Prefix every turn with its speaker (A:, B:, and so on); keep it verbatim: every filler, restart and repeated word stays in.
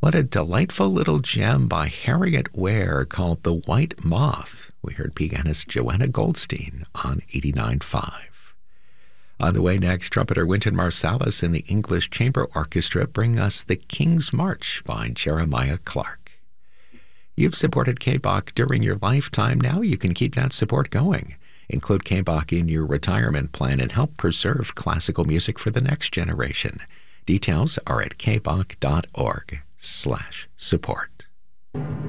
A: What a delightful little gem by Harriet Ware called The White Moth. We heard pianist Joanna Goldstein on eighty-nine point five. On the way next, trumpeter Wynton Marsalis and the English Chamber Orchestra bring us The King's March by Jeremiah Clark. You've supported K B O C during your lifetime. Now you can keep that support going. Include K B O C in your retirement plan and help preserve classical music for the next generation. Details are at kboc dot org slash support.